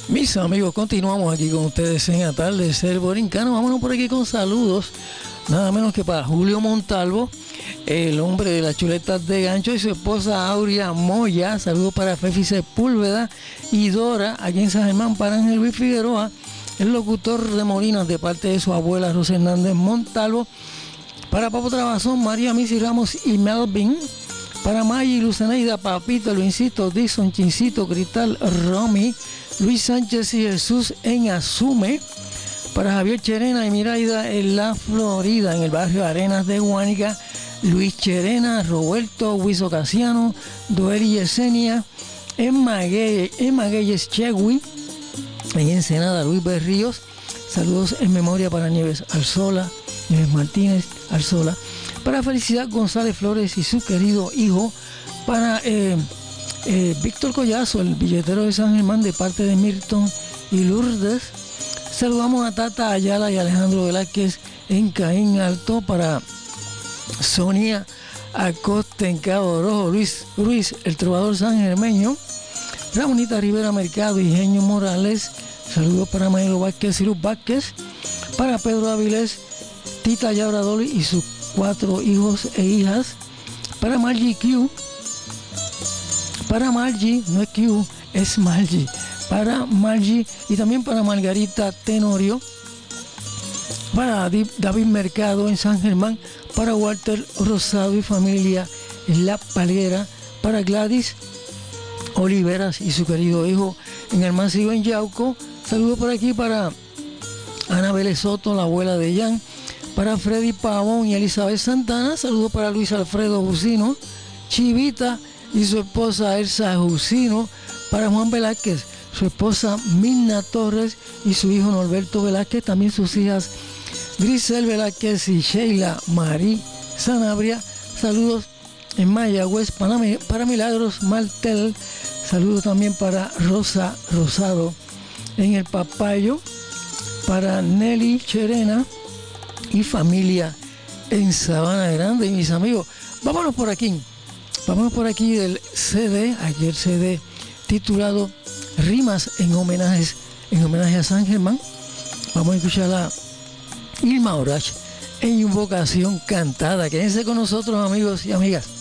Mis amigos, continuamos aquí con ustedes en Atardecer Borincano. Vámonos por aquí con saludos, nada menos que para Julio Montalvo, el hombre de las chuletas de gancho, y su esposa Aurea Moya. Saludos para Fefi Sepúlveda y Dora, aquí en San Germán, para Ángel Luis Figueroa, el locutor de Molinas, de parte de su abuela Rosa Hernández Montalvo. Para Papo Trabazón, María Missy Ramos y Melvin. Para Maggie, Luceneida, Papito, Luisito, Dixon, Chincito, Cristal, Romy, Luis Sánchez y Jesús en Asume. Para Javier Cherena y Miraida en la Florida, en el barrio Arenas de Guánica. Luis Cherena, Roberto, Wiso Casiano, Doeri Yesenia, Emma Gayes Chegui, en Ensenada, Luis Berríos. Saludos en memoria para Nieves Arzola, Nieves Martínez Arzola. Para Felicidad González Flores y su querido hijo. Para Víctor Collazo, el billetero de San Germán, de parte de Milton y Lourdes. Saludamos a Tata Ayala y Alejandro Velázquez en Caín Alto. Para Sonia Acosta en Cabo Rojo, Luis Ruiz, el trovador sangermeño. Ramonita Rivera Mercado y Genio Morales. Saludos para Maelo Vázquez y Luz Vázquez. Para Pedro Avilés, Tita Yabrador y sus 4 hijos e hijas. Para Margie Q. Para Margie, no es Q, es Margie. Para Margie y también para Margarita Tenorio. Para David Mercado en San Germán. Para Walter Rosado y familia en La Palguera. Para Gladys Oliveras y su querido hijo en el Mancibo en Yauco. Saludos por aquí para Ana Vélez Soto, la abuela de Jan. Para Freddy Pavón y Elizabeth Santana. Saludos para Luis Alfredo Jusino, Chivita y su esposa Elsa Jusino. Para Juan Velázquez, su esposa Mirna Torres y su hijo Norberto Velázquez. También sus hijas Grisel Velázquez y Sheila Marí Sanabria. Saludos en Mayagüez para Milagros Martel. Saludos también para Rosa Rosado en el Papayo. Para Nelly Cherena y familia en Sabana Grande. Y mis amigos, vámonos por aquí del CD, aquí el CD titulado Rimas en homenaje a San Germán. Vamos a escuchar a Irma Orach en Invocación Cantada. Quédense con nosotros, amigos y amigas.